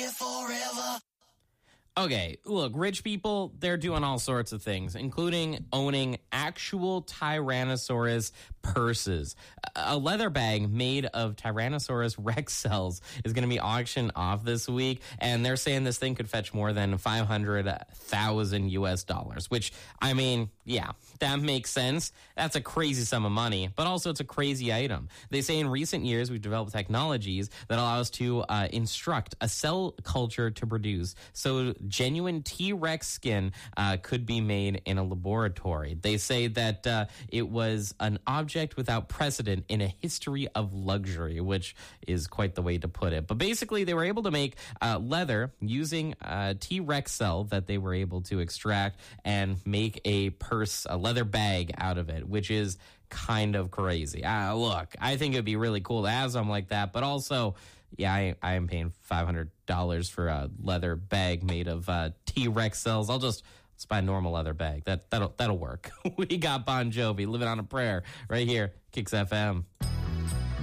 Okay, look, rich people, they're doing all sorts of things, including owning actual Tyrannosaurus purses. A leather bag made of Tyrannosaurus Rex cells is going to be auctioned off this week, and they're saying this thing could fetch more than 500,000 US dollars, which, I mean, yeah, that makes sense. That's a crazy sum of money, but also it's a crazy item. They say in recent years we've developed technologies that allow us to instruct a cell culture to produce. So genuine T-Rex skin could be made in a laboratory. They say that it was an object without precedent in a history of luxury, which is quite the way to put it. But basically, they were able to make leather using a T-Rex cell that they were able to extract and make a purse, a leather bag out of it, which is kind of crazy. Look, I think it would be really cool to have something like that, but also, yeah, I am paying $500 for a leather bag made of T-Rex cells. Let's buy a normal leather bag. That'll work. We got Bon Jovi, Living on a Prayer, right here, Kicks FM.